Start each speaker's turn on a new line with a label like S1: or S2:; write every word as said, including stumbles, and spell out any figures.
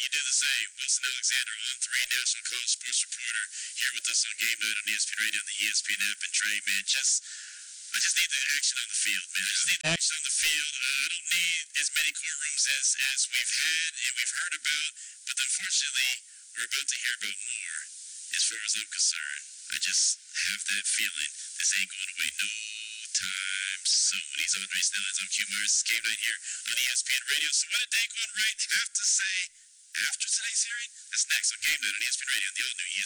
S1: you do the same. Wilson Alexander, on three, National College Sports Reporter, here with us on Game Night on E S P N Radio and the E S P N app. And Trey, man, just I just need the action on the field, man. I just need the action on the field. Uh, I don't need as many courtrooms as as we've had and we've heard about, but unfortunately, we're about to hear about more. As far as I'm concerned, I just have that feeling this ain't going away no time soon. He's Andre Snellings. I'm Q Myers. It's Game Night here on E S P N Radio. So what did Daquan Wright have to say after today's hearing? That's next on Game Night on E S P N Radio and the all-new E